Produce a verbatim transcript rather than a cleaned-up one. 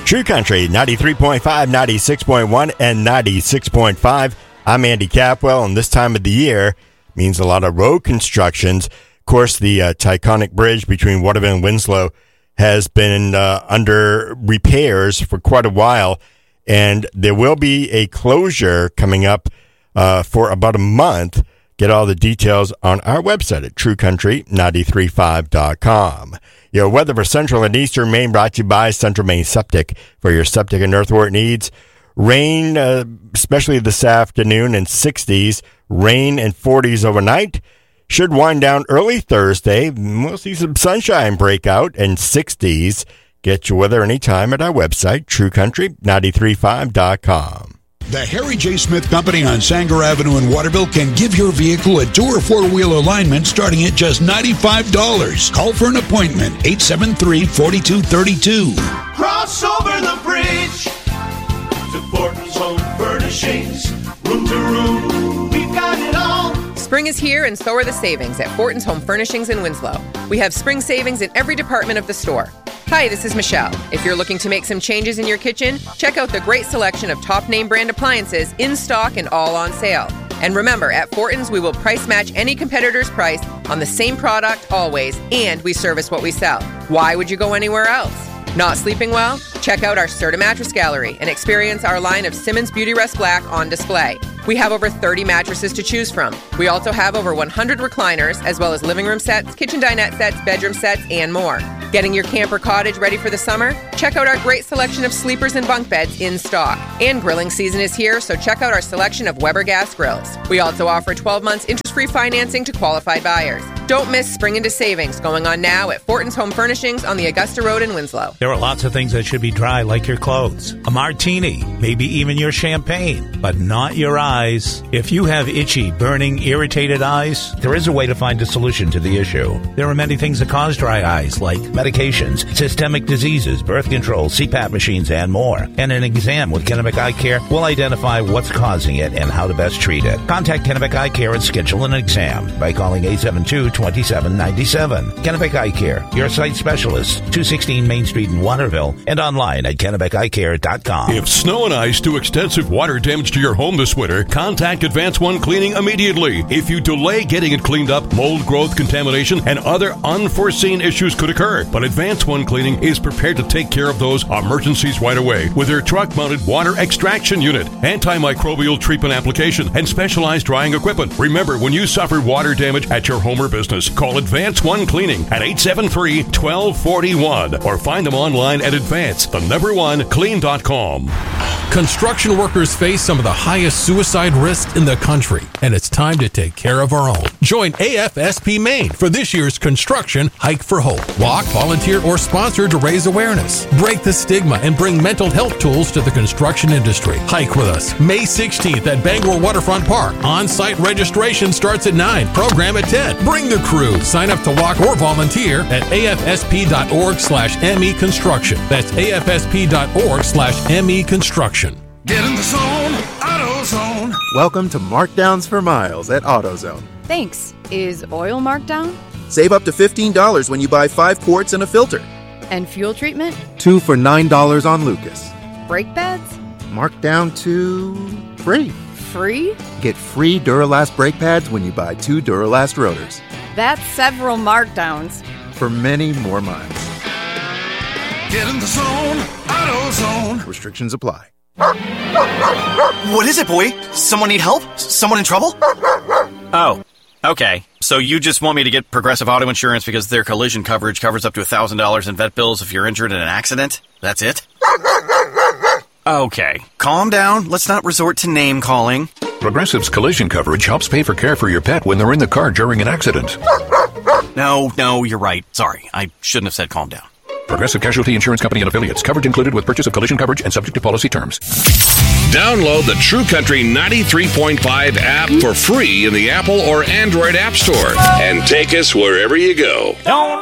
True Country, ninety-three point five, ninety-six point one, and ninety-six point five. I'm Andy Capwell, and this time of the year means a lot of road constructions. Of course, the uh, Taconic Bridge between Waterville and Winslow has been uh, under repairs for quite a while, and there will be a closure coming up uh, for about a month. Get all the details on our website at true country nine three five dot com. Your weather for Central and Eastern Maine brought to you by Central Maine Septic for your septic and earthwork needs. Rain, uh, especially this afternoon, in sixties. Rain in forties overnight. Should wind down early Thursday. We'll see some sunshine break out in sixties. Get your weather anytime at our website, true country nine three five dot com. The Harry J. Smith Company on Sanger Avenue in Waterville can give your vehicle a two or four-wheel alignment starting at just ninety-five dollars. Call for an appointment, eight seven three, four two three two. Cross over the bridge to Fortin's Home Furnishings. Room to room, we've got it all. Spring is here, and so are the savings at Fortin's Home Furnishings in Winslow. We have spring savings in every department of the store. Hi, this is Michelle. If you're looking to make some changes in your kitchen, check out the great selection of top name brand appliances in stock and all on sale. And remember, at Fortin's, we will price match any competitor's price on the same product always, and we service what we sell. Why would you go anywhere else? Not sleeping well? Check out our Serta Mattress Gallery and experience our line of Simmons Beauty Rest Black on display. We have over thirty mattresses to choose from. We also have over one hundred recliners, as well as living room sets, kitchen dinette sets, bedroom sets, and more. Getting your camper cottage ready for the summer? Check out our great selection of sleepers and bunk beds in stock. And grilling season is here, so check out our selection of Weber gas grills. We also offer twelve months interest-free financing to qualified buyers. Don't miss spring into savings going on now at Fortin's Home Furnishings on the Augusta Road in Winslow. There are lots of things that should be dry, like your clothes, a martini, maybe even your champagne, but not your eyes. If you have itchy, burning, irritated eyes, there is a way to find a solution to the issue. There are many things that cause dry eyes, like medications, systemic diseases, birth control, C PAP machines, and more. And an exam with Kennebec Eye Care will identify what's causing it and how to best treat it. Contact Kennebec Eye Care and schedule an exam by calling eight seven two, two seven nine seven. Kennebec Eye Care, your site specialist, two sixteen Main Street in Waterville, and online at kennebec eye care dot com. If snow and ice do extensive water damage to your home this winter, contact Advance One Cleaning immediately. If you delay getting it cleaned up, mold growth, contamination, and other unforeseen issues could occur. But Advance One Cleaning is prepared to take care of those emergencies right away with their truck-mounted water extraction unit, antimicrobial treatment application, and specialized drying equipment. Remember, when you suffer water damage at your home or business, call Advance One Cleaning at eight seven three, one two four one or find them online at advance the number one clean dot com. Construction workers face some of the highest suicide risks in the country, and it's time to take care of our own. Join A F S P Maine for this year's Construction Hike for Hope. Walk, volunteer, or sponsor to raise awareness. Break the stigma and bring mental health tools to the construction industry. Hike with us May sixteenth at Bangor Waterfront Park. On-site registration starts at nine, program at ten. Bring the crew. Sign up to walk or volunteer at afsp.org slash ME Construction. That's afsp.org slash ME Construction. Get in the zone, AutoZone. Welcome to Markdowns for Miles at AutoZone. Thanks. Is oil marked down? Save up to fifteen dollars when you buy five quarts and a filter. And fuel treatment? Two for nine dollars on Lucas. Brake pads? Marked down to free. Free? Get free Duralast brake pads when you buy two Duralast rotors. That's several markdowns. For many more miles. Get in the zone, AutoZone. Restrictions apply. What is it, boy? Someone need help? Someone in trouble? Oh, okay. So you just want me to get Progressive Auto Insurance because their collision coverage covers up to one thousand dollars in vet bills if you're injured in an accident? That's it? Okay. Calm down. Let's not resort to name calling. Progressive's collision coverage helps pay for care for your pet when they're in the car during an accident. No, no, you're right. Sorry. I shouldn't have said calm down. Progressive Casualty Insurance Company and Affiliates. Coverage included with purchase of collision coverage and subject to policy terms. Download the True Country ninety-three point five app for free in the Apple or Android App Store and take us wherever you go. Don't